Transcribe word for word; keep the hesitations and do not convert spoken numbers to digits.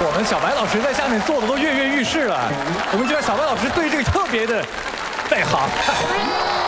我们小白老师在下面做的都跃跃欲试了，我们就让小白老师对这个特别的在行。